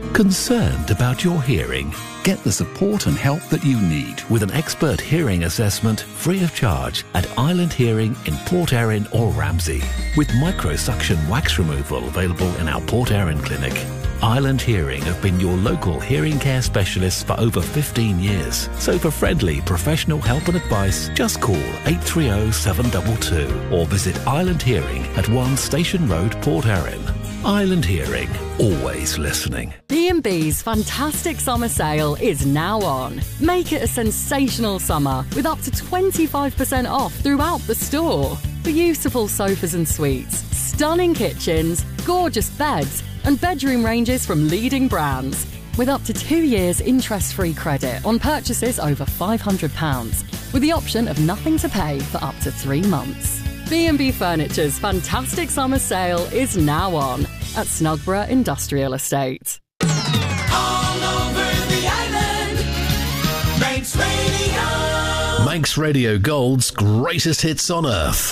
Concerned about your hearing? Get the support and help that you need with an expert hearing assessment free of charge at Island Hearing in Port Erin or Ramsey, with microsuction wax removal available in our Port Erin clinic. Island Hearing have been your local hearing care specialists for over 15 years. So for friendly professional help and advice, just call 830 722 or visit Island Hearing at 1 Station Road, Port Erin. Island Hearing, always listening. B&B's fantastic summer sale is now on. Make it a sensational summer with up to 25% off throughout the store. Beautiful sofas and suites, stunning kitchens, gorgeous beds, and bedroom ranges from leading brands. With up to 2 years interest-free credit on purchases over £500, with the option of nothing to pay for up to 3 months. B&B Furniture's fantastic summer sale is now on at Snugborough Industrial Estate. All over the island, Manx Radio. Manx Radio Gold's greatest hits on earth.